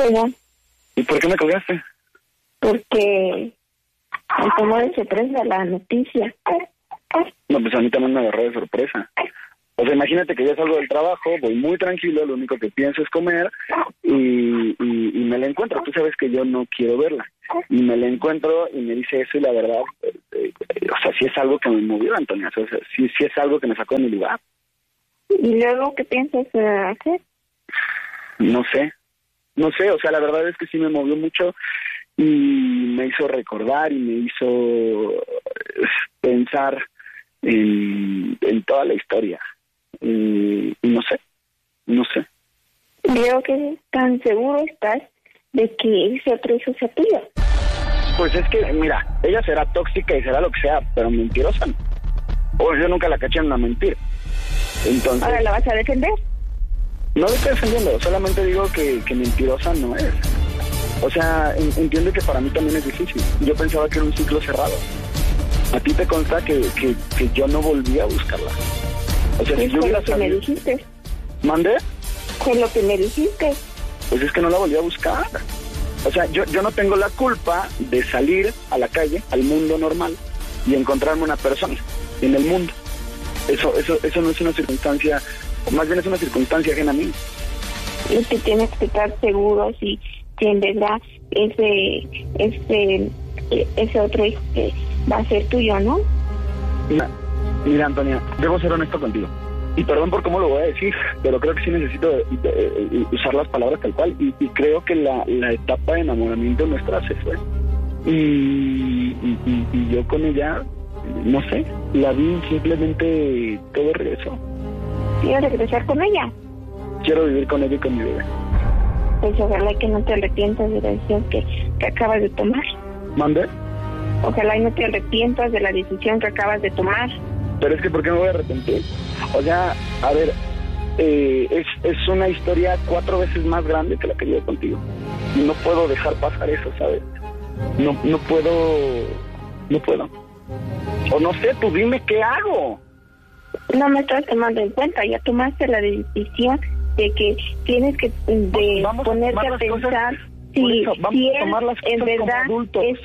Oiga. ¿Y por qué me colgaste? Porque me tomó de sorpresa la noticia. No, pues a mí también me agarró de sorpresa. O sea, imagínate que yo salgo del trabajo, voy muy tranquilo, lo único que pienso es comer y me la encuentro. Tú sabes que yo no quiero verla. Y me la encuentro y me dice eso y la verdad, o sea, sí es algo que me movió, Antonia. O sea, sí es algo que me sacó de mi lugar. ¿Y luego qué piensas hacer? No sé, o sea, la verdad es que sí me movió mucho y me hizo recordar y me hizo pensar en toda la historia. Y no sé. Veo que tan seguro estás de que ese otro hijo sea tuyo. Pues es que, mira, ella será tóxica y será lo que sea, pero mentirosa no. O yo nunca la caché en una mentira. Entonces, ¿ahora la vas a defender? No lo estoy defendiendo, solamente digo que mentirosa no es. O sea, entiende que para mí también es difícil. Yo pensaba que era un ciclo cerrado. A ti te consta que yo no volví a buscarla. O sea, si yo hubiera sabido... me dijiste. ¿Mandé? Fue lo que me dijiste. Pues es que no la volví a buscar. O sea, yo no tengo la culpa de salir a la calle, al mundo normal, y encontrarme una persona en el mundo. Eso no es una circunstancia, más bien es una circunstancia ajena a mí. Y que tienes que estar seguro si en verdad ese otro hijo que va a ser tuyo, ¿no? Mira, Antonia, debo ser honesto contigo. Y perdón por cómo lo voy a decir, pero creo que sí necesito usar las palabras tal cual. Y creo que la etapa de enamoramiento nuestra se fue. Y yo con ella, no sé, la vi simplemente, todo regresó. ¿Quieres regresar con ella? Quiero vivir con ella y con mi bebé. Pues ojalá que no te arrepientas de la decisión que acabas de tomar. ¿Mande? Ojalá y no te arrepientas de la decisión que acabas de tomar. Pero es que, ¿por qué me voy a arrepentir? O sea, a ver, es una historia 4 veces más grande que la que llevo contigo. Y no puedo dejar pasar eso, ¿sabes? No puedo. O no sé, tú dime qué hago. No me estás tomando en cuenta, ya tomaste la decisión de que tienes que ponerte a pensar si él en verdad es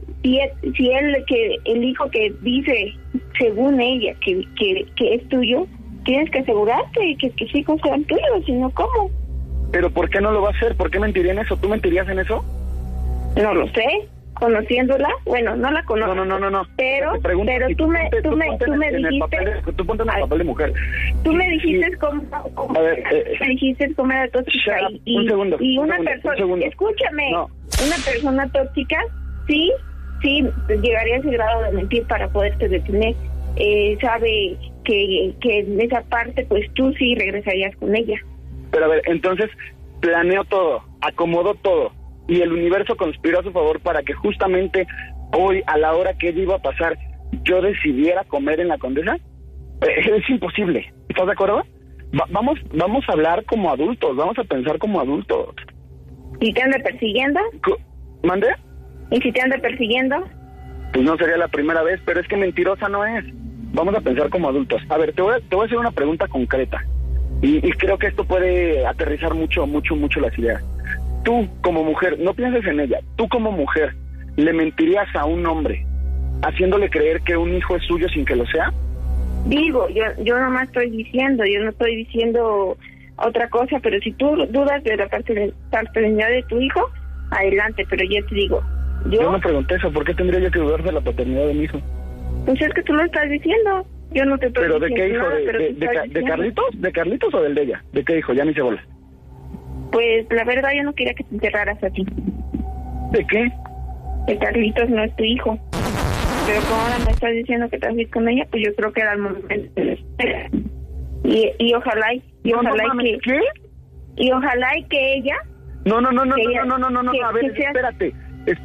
si él que el hijo que dice según ella que es tuyo, tienes que asegurarte que sus hijos sean tuyos, si no, ¿cómo? Pero ¿por qué no lo va a hacer? ¿Por qué mentiría en eso? ¿Tú mentirías en eso? No lo sé. Conociéndola, bueno, no la conozco. No. Pero tú me dijiste... Tú ponte en el papel de mujer. Tú me dijiste cómo me dijiste cómo era tóxica y una persona... Escúchame, no. Una persona tóxica, sí, llegaría a ese grado de mentir para poderte detener. Sabe que en esa parte, pues tú sí regresarías con ella. Pero a ver, entonces planeo todo, acomodo todo. Y el universo conspiró a su favor para que justamente hoy, a la hora que iba a pasar, yo decidiera comer en la Condesa. Es imposible. ¿Estás de acuerdo? Vamos a hablar como adultos, vamos a pensar como adultos. ¿Y te anda persiguiendo? ¿Mande? ¿Y si te anda persiguiendo? Pues no sería la primera vez, pero es que mentirosa no es. Vamos a pensar como adultos. A ver, te voy a hacer una pregunta concreta. Y creo que esto puede aterrizar mucho las ideas. Tú, como mujer, no pienses en ella. Tú, como mujer, ¿le mentirías a un hombre haciéndole creer que un hijo es suyo sin que lo sea? Digo, yo nomás estoy diciendo, yo no estoy diciendo otra cosa, pero si tú dudas de la paternidad de tu hijo, adelante, pero yo te digo, yo no pregunté eso. ¿Por qué tendría yo que dudar de la paternidad de mi hijo? Pues es que tú lo estás diciendo. Yo no te estoy diciendo. ¿Pero de qué hijo? Nada, ¿De Carlitos? ¿De Carlitos o del de ella? ¿De qué hijo? Ya ni se bola. Pues la verdad yo no quería que te enterraras a ti. ¿De qué? Que Carlitos no es tu hijo. Pero como ahora me estás diciendo que estás con ella, pues yo creo que era el momento de espera. Y ojalá que... ¿Qué? Y ojalá y que ella... No, a ver, espérate.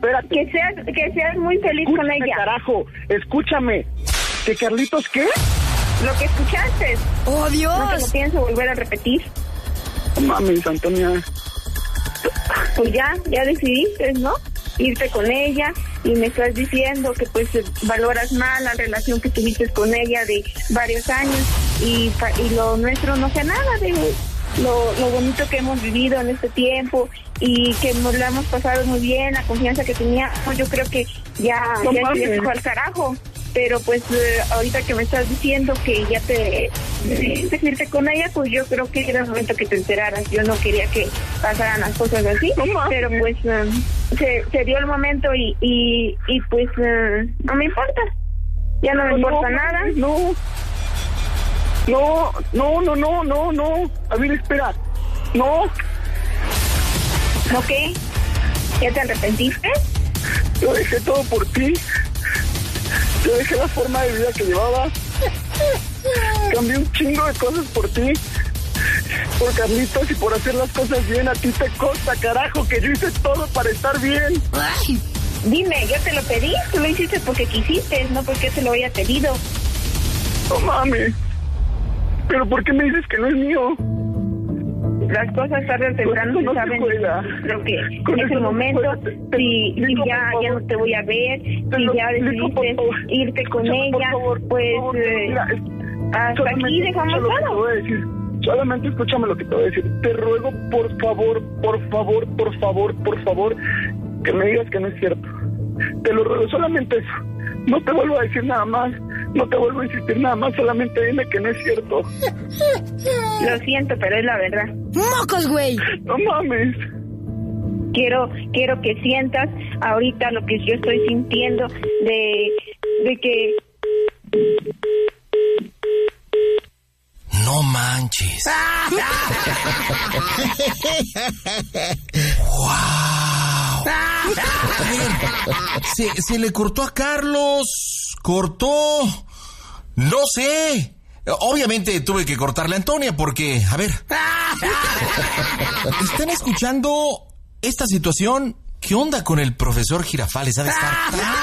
Que seas muy feliz con ella. Carajo, escúchame. ¿Que Carlitos qué? Lo que escuchaste. ¡Oh, Dios! No te lo pienso volver a repetir. Mames, Antonia. Pues ya decidiste, ¿no? Irte con ella y me estás diciendo que pues valoras mal la relación que tuviste con ella de varios años y lo nuestro no sea nada, lo bonito que hemos vivido en este tiempo y que nos la hemos pasado muy bien, la confianza que teníamos. Yo creo que ya se fue al carajo. Pero pues ahorita que me estás diciendo que ya te irte con ella, pues yo creo que era el momento que te enteraras. Yo no quería que pasaran las cosas así, pero pues se dio el momento y pues no me importa. Ya no me importa nada. No. A ver, espera. No. ¿No qué? ¿Ya te arrepentiste? Yo dejé todo por ti. Yo dejé la forma de vida que llevaba. Cambié un chingo de cosas por ti. Por Carlitos y por hacer las cosas bien. A ti te consta, carajo, que yo hice todo para estar bien. Ay, dime, yo te lo pedí. Tú lo hiciste porque quisiste, no porque te lo había pedido. No mames. ¿Pero por qué me dices que no es mío? Las cosas tarde o temprano se saben. Creo que en ese momento, si ya no te voy a ver, si ya decidiste irte con ella, pues hasta aquí dejamos todo. Solamente escúchame lo que te voy a decir. Te ruego, por favor, que me digas que no es cierto. Te lo ruego, solamente eso. No te vuelvo a decir nada más. No te vuelvo a insistir nada más, solamente dime que no es cierto. Lo siento, pero es la verdad. ¡Mocos, güey! No mames. Quiero que sientas ahorita lo que yo estoy sintiendo de que... No manches. ¡Wow! Se le cortó a Carlos. Cortó. No sé. Obviamente tuve que cortarle a Antonia porque, a ver. ¿Están escuchando esta situación? ¿Qué onda con el profesor Girafales? Ha de estar...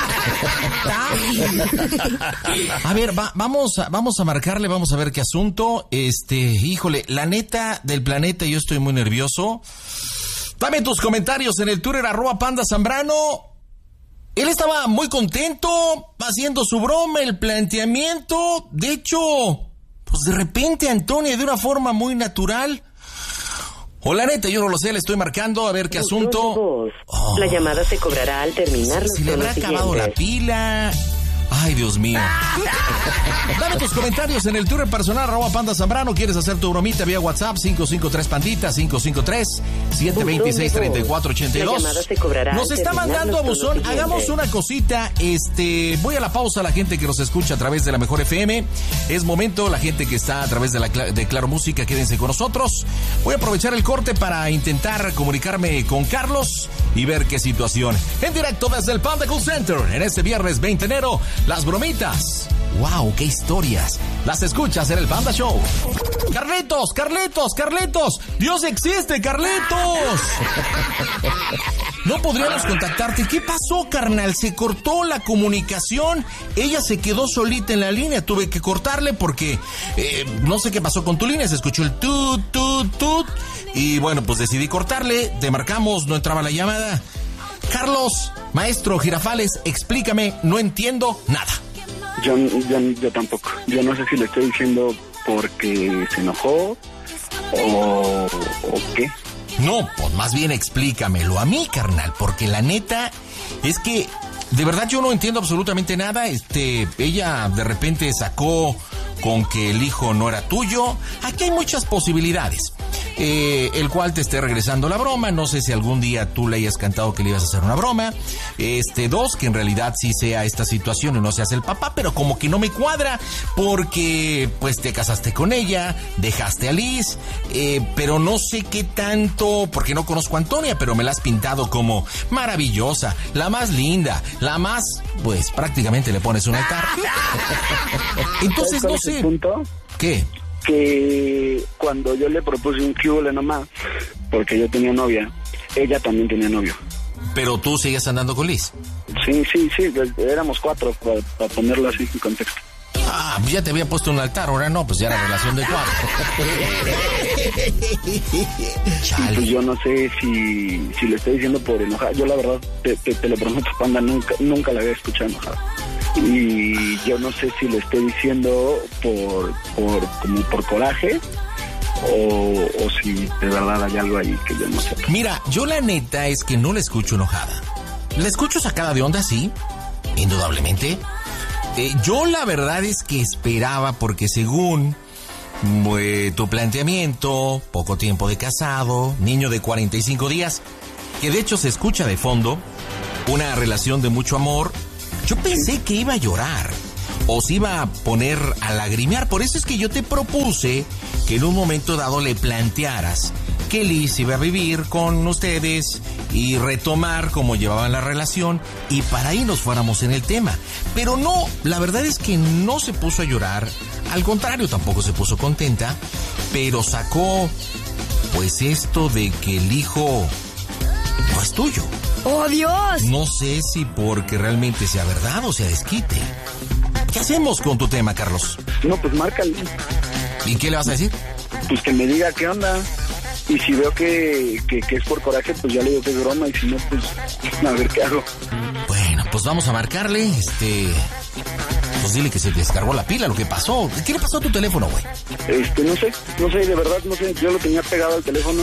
A ver, vamos a marcarle, vamos a ver qué asunto. Híjole, la neta del planeta, yo estoy muy nervioso. Dame tus comentarios en el Twitter, @PandaZambrano. Él estaba muy contento haciendo su broma, el planteamiento. De hecho, pues de repente Antonia, de una forma muy natural... O la neta, yo no lo sé, le estoy marcando a ver qué asunto. La llamada se cobrará al terminar los se le habrá acabado la pila. Ay, Dios mío. Dame tus comentarios en el Twitter personal, @PandaZambrano. ¿Quieres hacer tu bromita vía WhatsApp? 553-PANDITA, 553-726-3482. Nos está mandando a buzón. Hagamos una cosita. Voy a la pausa, la gente que nos escucha a través de la Mejor FM. Es momento, la gente que está a través de Claro Música, quédense con nosotros. Voy a aprovechar el corte para intentar comunicarme con Carlos y ver qué situación. En directo desde el Panda Cool Center, en este viernes 20 de enero. Las bromitas. ¡Wow! ¡Qué historias! Las escuchas en el Panda Show. ¡Carlitos! ¡Dios existe, Carlitos! No podríamos contactarte. ¿Qué pasó, carnal? Se cortó la comunicación. Ella se quedó solita en la línea. Tuve que cortarle porque no sé qué pasó con tu línea. Se escuchó el tut, tut, tut. Y bueno, pues decidí cortarle. Te marcamos, no entraba la llamada. Carlos, maestro Girafales, explícame, no entiendo nada. Yo tampoco. Yo no sé si le estoy diciendo porque se enojó o qué. No, pues más bien explícamelo a mí, carnal, porque la neta es que de verdad yo no entiendo absolutamente nada. Ella de repente sacó con que el hijo no era tuyo. Aquí hay muchas posibilidades. El cual te esté regresando la broma. No sé si algún día tú le hayas cantado que le ibas a hacer una broma. Dos, que en realidad sí sea esta situación y no seas el papá, pero como que no me cuadra porque pues te casaste con ella, dejaste a Liz, pero no sé qué tanto, porque no conozco a Antonia, pero me la has pintado como maravillosa, la más linda, la más, pues prácticamente le pones un altar. Entonces no sé. ¿Punto? ¿Qué? Que cuando yo le propuse un cubole nomás, porque yo tenía novia, ella también tenía novio. ¿Pero tú sigues andando con Liz? Sí, éramos 4, para ponerlo así en contexto. Ah, ya te había puesto un altar, ahora no, pues ya era relación de 4. Pues yo no sé si le estoy diciendo por enojar. Yo la verdad, te lo prometo, Panda, nunca la había escuchado enojada. Y yo no sé si le estoy diciendo por coraje o si de verdad hay algo ahí que yo no sé. Mira, yo la neta es que no la escucho enojada. La escucho sacada de onda, sí, indudablemente. Yo la verdad es que esperaba, porque según tu planteamiento, poco tiempo de casado, niño de 45 días, que de hecho se escucha de fondo, una relación de mucho amor, yo pensé que iba a llorar o se iba a poner a lagrimear. Por eso es que yo te propuse que en un momento dado le plantearas que Liz iba a vivir con ustedes y retomar cómo llevaban la relación, y para ahí nos fuéramos en el tema. Pero no, la verdad es que no se puso a llorar, al contrario, tampoco se puso contenta, pero sacó pues esto de que el hijo no es tuyo. ¡Oh, Dios! No sé si porque realmente sea verdad o sea desquite. ¿Qué hacemos con tu tema, Carlos? No, pues márcale. ¿Y qué le vas a decir? Pues que me diga qué onda. Y si veo que es por coraje, pues ya le digo que es broma. Y si no, pues a ver qué hago. Bueno, pues vamos a marcarle. Pues dile que se descargó la pila, lo que pasó. ¿Qué le pasó a tu teléfono, güey? No sé, de verdad, no sé. Yo lo tenía pegado al teléfono,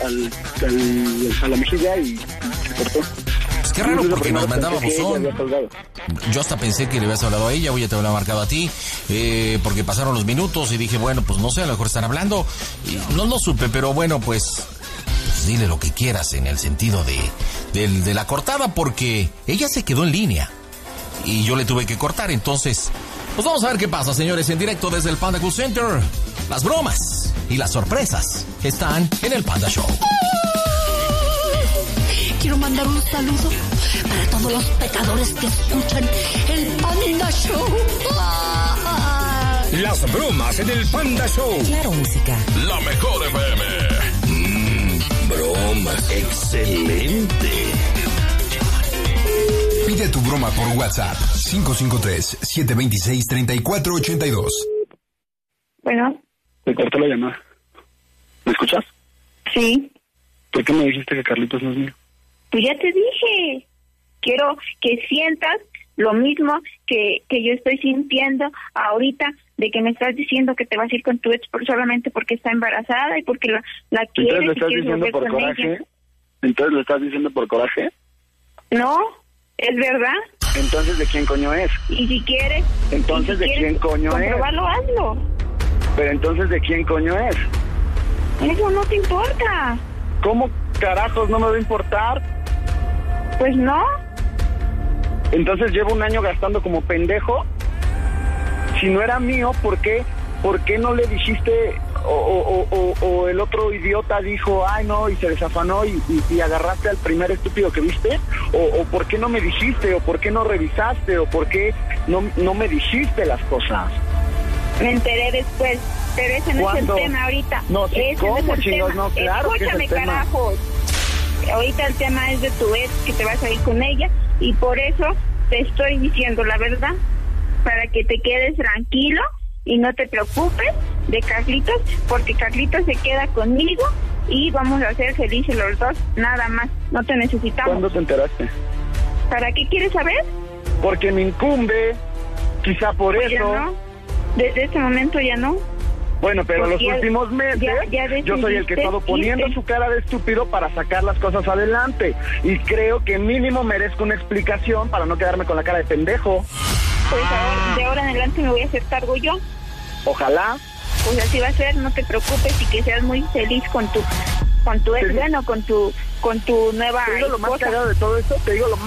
a la mejilla, y se cortó. Pues qué raro, porque nos mandaba buzón. Yo hasta pensé que le habías hablado a ella, o ella te había marcado a ti, porque pasaron los minutos y dije, bueno, pues no sé, a lo mejor están hablando. Y no lo supe, pero bueno, pues dile lo que quieras en el sentido de la cortada, porque ella se quedó en línea y yo le tuve que cortar. Entonces, pues vamos a ver qué pasa, señores, en directo desde el Panda Cool Center. Las bromas y las sorpresas están en el Panda Show. Quiero mandar un saludo para todos los pecadores que escuchan el Panda Show. Las bromas en el Panda Show. Claro, música. La mejor FM. Bromas. Excelente. Pide tu broma por WhatsApp. 553-726-3482. Bueno. Me cortó la llamada. ¿Me escuchas? Sí. ¿Por qué me dijiste que Carlitos no es mío? Pues ya te dije. Quiero que sientas lo mismo que yo estoy sintiendo ahorita, de que me estás diciendo que te vas a ir con tu ex solamente porque está embarazada y porque la quieres. ¿Entonces lo estás diciendo por coraje? Ella. ¿Entonces lo estás diciendo por coraje? No, es verdad. Entonces, ¿de quién coño es? Y si quieres... Entonces, ¿de quién coño es? Comprobarlo, hazlo. Pero entonces, ¿de quién coño es? Eso no te importa. ¿Cómo carajos no me va a importar? Pues no. Entonces llevo un año gastando como pendejo. Si no era mío, ¿por qué no le dijiste? O el otro idiota dijo, ay no, y se desafanó y agarraste al primer estúpido que viste. O ¿por qué no me dijiste? O ¿por qué no revisaste? O ¿por qué no me dijiste las cosas? Me enteré después, pero ese no es el tema ahorita. No, sí, ¿cómo, chingos? No, claro que es el tema. Carajos. Ahorita el tema es de tu ex, que te vas a ir con ella, y por eso te estoy diciendo la verdad, para que te quedes tranquilo y no te preocupes de Carlitos, porque Carlitos se queda conmigo y vamos a ser felices los dos, nada más, no te necesitamos. ¿Cuándo te enteraste? ¿Para qué quieres saber? Porque me incumbe, quizá por pues eso. Ya no. Desde ese momento ya no. Bueno, pero porque los últimos meses yo soy el que he estado poniendo su cara de estúpido para sacar las cosas adelante. Y creo que mínimo merezco una explicación para no quedarme con la cara de pendejo. Pues ahora, de ahora en adelante me voy a hacer cargo yo. Ojalá. Pues así va a ser, no te preocupes, y que seas muy feliz con tu ex, sí. Bueno, con tu nueva ¿Te digo lo más cagado de todo esto?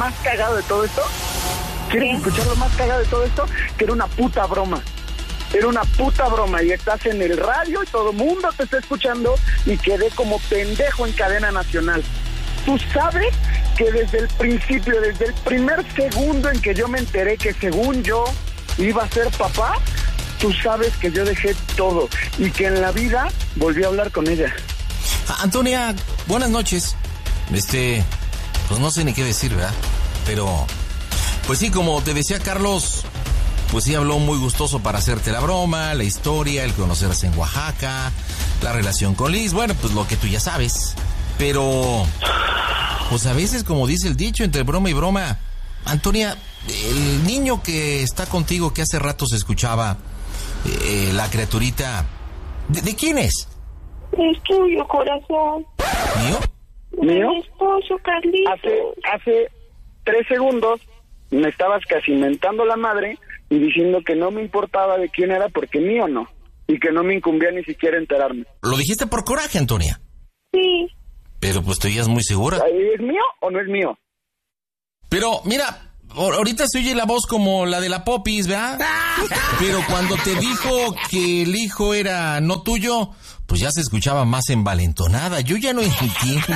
¿Quieres escuchar lo más cagado de todo esto? Que era una puta broma. Era una puta broma y estás en el radio y todo el mundo te está escuchando y quedé como pendejo en cadena nacional. ¿Tú sabes que desde el principio, desde el primer segundo en que yo me enteré que según yo iba a ser papá, tú sabes que yo dejé todo y que en la vida volví a hablar con ella? Antonia, buenas noches. Pues no sé ni qué decir, ¿verdad? Pero, pues sí, como te decía Carlos, pues sí habló muy gustoso para hacerte la broma, la historia, el conocerse en Oaxaca, la relación con Liz, bueno, pues lo que tú ya sabes. Pero, pues a veces, como dice el dicho, entre broma y broma, Antonia, el niño que está contigo, que hace rato se escuchaba, la criaturita, ¿de quién es? Es tuyo, corazón. ¿Mío? Mi esposo, Carlitos. Hace 3 segundos me estabas casi mentando la madre y diciendo que no me importaba de quién era porque mío no. Y que no me incumbía ni siquiera enterarme. ¿Lo dijiste por coraje, Antonia? Sí. Pero pues tú ya es muy segura. ¿Es mío o no es mío? Pero mira, ahorita se oye la voz como la de la Popis, ¿verdad? Pero cuando te dijo que el hijo era no tuyo, pues ya se escuchaba más envalentonada. Yo ya no entiendo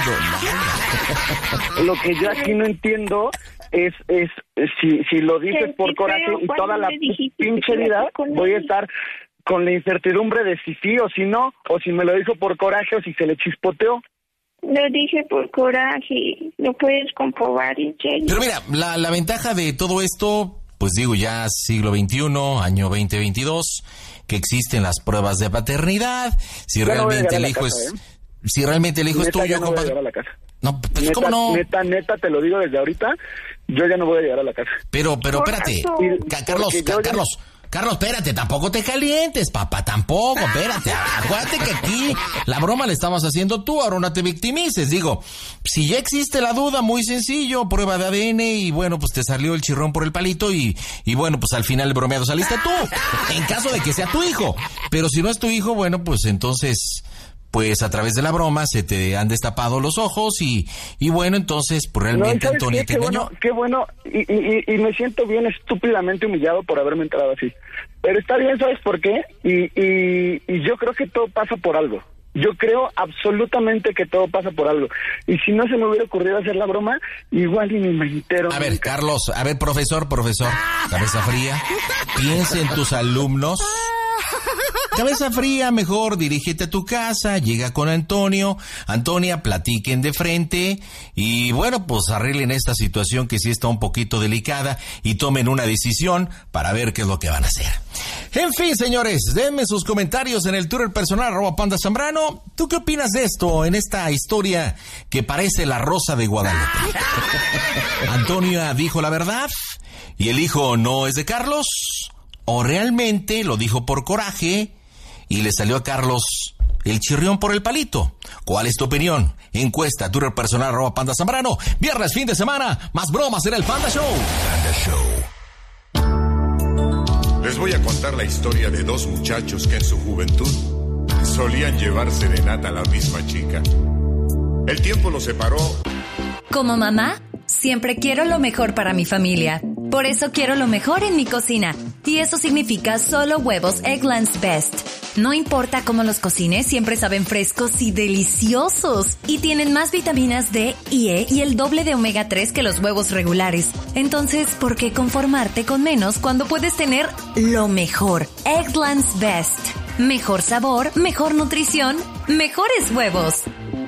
nada. Lo que yo aquí no entiendo es si lo dices por coraje y toda la pinche vida voy a estar con la incertidumbre de si sí o si no, o si me lo dijo por coraje o si se le chispoteó. Lo dije por coraje, lo puedes comprobar, en serio. Pero mira, la ventaja de todo esto, pues digo, ya siglo XXI, año 2022, que existen las pruebas de paternidad, si realmente el hijo es... Si realmente el hijo es tuyo, compadre. No voy a llegar a la casa. No, pues, neta, ¿cómo no? Neta, te lo digo desde ahorita, yo ya no voy a llegar a la casa. Pero espérate, Carlos, espérate, tampoco te calientes, papá, tampoco, espérate. Acuérdate que aquí la broma la estamos haciendo tú, ahora no te victimices. Digo, si ya existe la duda, muy sencillo, prueba de ADN y bueno, pues te salió el chirrón por el palito y bueno, pues al final el bromeado saliste tú, en caso de que sea tu hijo. Pero si no es tu hijo, bueno, pues entonces... pues a través de la broma se te han destapado los ojos y bueno, entonces pues realmente no, Antonia te engañó. Qué bueno, y me siento bien estúpidamente humillado por haberme entrado así. Pero está bien, ¿sabes por qué? Y yo creo que todo pasa por algo. Yo creo absolutamente que todo pasa por algo. Y si no se me hubiera ocurrido hacer la broma, igual ni me entero. A ver, Carlos, profesor, cabeza fría, piensa en tus alumnos. Cabeza fría, mejor dirígete a tu casa, llega con Antonio, Antonia, platiquen de frente y bueno, pues arreglen esta situación que sí está un poquito delicada y tomen una decisión para ver qué es lo que van a hacer. En fin, señores, denme sus comentarios en el Twitter personal @Panda Zambrano. ¿Tú qué opinas de esto, en esta historia que parece la Rosa de Guadalupe? ¿Antonia dijo la verdad y el hijo no es de Carlos? ¿O realmente lo dijo por coraje y le salió a Carlos el chirrión por el palito? ¿Cuál es tu opinión? Encuesta, Twitter personal @Panda Zambrano. Viernes, fin de semana, más bromas en el Panda Show. Panda Show. Les voy a contar la historia de 2 muchachos que en su juventud solían llevar serenata a la misma chica. El tiempo los separó. Como mamá, siempre quiero lo mejor para mi familia. Por eso quiero lo mejor en mi cocina. Y eso significa solo huevos Eggland's Best. No importa cómo los cocines, siempre saben frescos y deliciosos. Y tienen más vitaminas D y E y el doble de omega 3 que los huevos regulares. Entonces, ¿por qué conformarte con menos cuando puedes tener lo mejor? Eggland's Best. Mejor sabor, mejor nutrición, mejores huevos.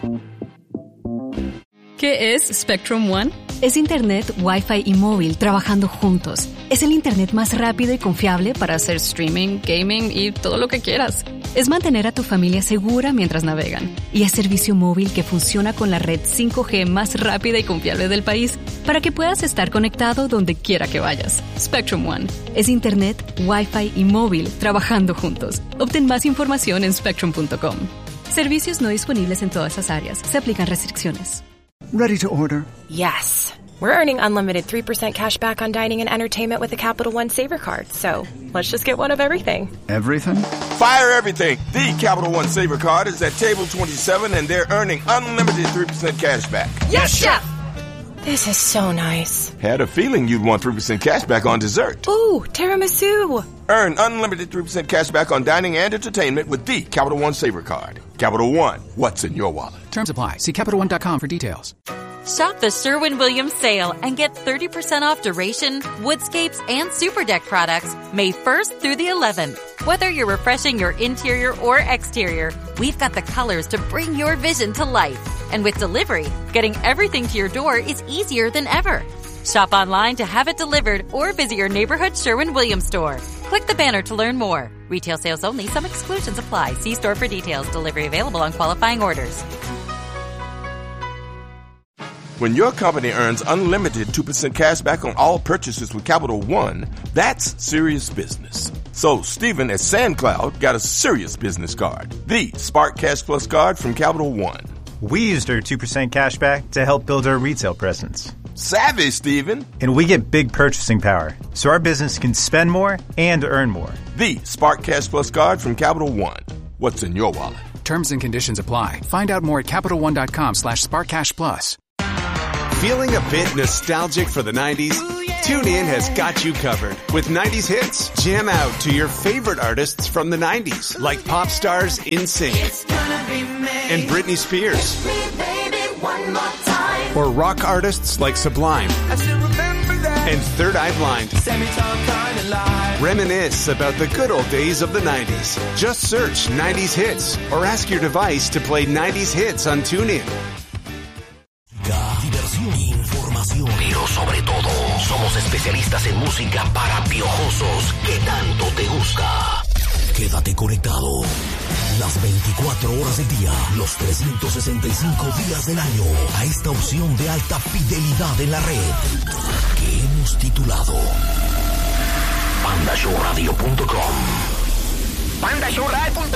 ¿Qué es Spectrum One? Es Internet, Wi-Fi y móvil trabajando juntos. Es el Internet más rápido y confiable para hacer streaming, gaming y todo lo que quieras. Es mantener a tu familia segura mientras navegan. Y es servicio móvil que funciona con la red 5G más rápida y confiable del país para que puedas estar conectado donde quiera que vayas. Spectrum One. Es Internet, Wi-Fi y móvil trabajando juntos. Obtén más información en spectrum.com. Servicios no disponibles en todas las áreas. Se aplican restricciones. Ready to order? Yes. We're earning unlimited 3% cash back on dining and entertainment with the Capital One Saver Card. So let's just get one of everything. Everything? Fire everything. The Capital One Saver Card is at table 27 and they're earning unlimited 3% cash back. Yes, Chef! This is so nice. Had a feeling you'd want 3% cash back on dessert. Ooh, tiramisu. Earn unlimited 3% cash back on dining and entertainment with the Capital One Saver Card. Capital One, what's in your wallet? Terms apply. See CapitalOne.com for details. Shop the Sherwin-Williams sale and get 30% off Duration, Woodscapes, and Super Deck products May 1st through the 11th. Whether you're refreshing your interior or exterior, we've got the colors to bring your vision to life. And with delivery, getting everything to your door is easier than ever. Shop online to have it delivered or visit your neighborhood Sherwin-Williams store. Click the banner to learn more. Retail sales only. Some exclusions apply. See store for details. Delivery available on qualifying orders. When your company earns unlimited 2% cash back on all purchases with Capital One, that's serious business. So Steven at SandCloud got a serious business card, the Spark Cash Plus card from Capital One. We used our 2% cashback to help build our retail presence. Savvy, Steven. And we get big purchasing power, so our business can spend more and earn more. The Spark Cash Plus card from Capital One. What's in your wallet? Terms and conditions apply. Find out more at CapitalOne.com/SparkCashPlus. Feeling a bit nostalgic for the 90s? TuneIn has got you covered with 90s hits. Jam out to your favorite artists from the 90s, like pop stars NSYNC and Britney Spears. Or rock artists like Sublime and Third Eye Blind. Reminisce about the good old days of the 90s. Just search 90s hits or ask your device to play 90s hits on TuneIn. Diversión, información, pero sobre todo, somos especialistas en música para piojosos que tanto te gusta. Quédate conectado. Las 24 horas del día, los 365 días del año, a esta opción de alta fidelidad en la red, que hemos titulado PandaShowRadio.com. PandaShowRadio.com